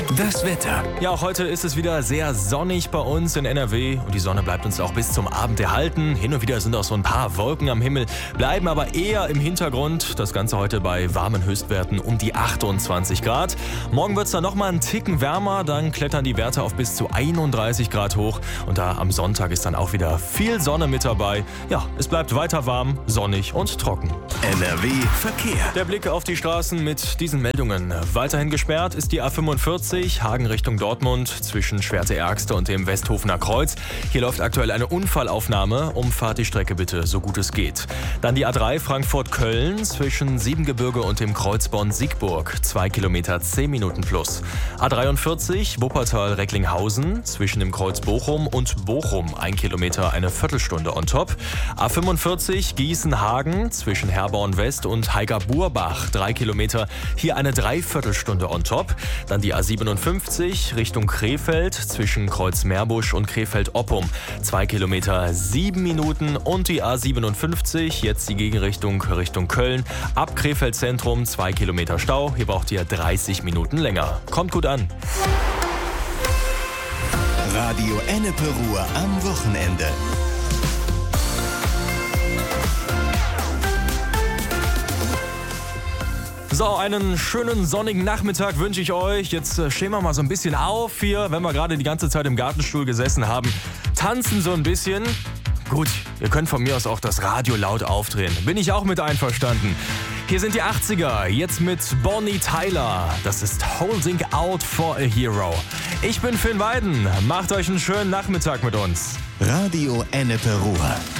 Das Wetter. Ja, auch heute ist es wieder sehr sonnig bei uns in NRW und die Sonne bleibt uns auch bis zum Abend erhalten. Hin und wieder sind auch so ein paar Wolken am Himmel, bleiben aber eher im Hintergrund. Das Ganze heute bei warmen Höchstwerten um die 28 Grad. Morgen wird es dann nochmal einen Ticken wärmer, dann klettern die Werte auf bis zu 31 Grad hoch. Und da am Sonntag ist dann auch wieder viel Sonne mit dabei. Ja, es bleibt weiter warm, sonnig und trocken. NRW Verkehr. Der Blick auf die Straßen mit diesen Meldungen. Weiterhin gesperrt ist die A45 Hagen Richtung Dortmund zwischen Schwerte-Ergste und dem Westhofener Kreuz. Hier läuft aktuell eine Unfallaufnahme. Umfahrt die Strecke bitte, so gut es geht. Dann die A3 Frankfurt-Köln zwischen Siebengebirge und dem Kreuz Bonn-Siegburg. 2 Kilometer 10 Minuten plus. A43 Wuppertal-Recklinghausen zwischen dem Kreuz Bochum und Bochum. 1 Kilometer, eine Viertelstunde on top. A45 Gießen-Hagen zwischen Herborn West und Heiger-Burbach. 3 Kilometer, hier eine Dreiviertelstunde on top. Dann die A57 Richtung Krefeld zwischen Kreuz Meerbusch und Krefeld-Oppum. 2 Kilometer, 7 Minuten. Und die A57, jetzt die Gegenrichtung Richtung Köln. Ab Krefeld Zentrum 2 Kilometer Stau. Hier braucht ihr 30 Minuten länger. Kommt gut an. Radio Ennepe Ruhr am Wochenende. So, einen schönen sonnigen Nachmittag wünsche ich euch. Jetzt stehen wir mal so ein bisschen auf hier, wenn wir gerade die ganze Zeit im Gartenstuhl gesessen haben. Tanzen so ein bisschen. Gut, ihr könnt von mir aus auch das Radio laut aufdrehen. Bin ich auch mit einverstanden. Hier sind die 80er, jetzt mit Bonnie Tyler. Das ist Holding Out for a Hero. Ich bin Finn Weiden. Macht euch einen schönen Nachmittag mit uns. Radio Ennepe Ruhr.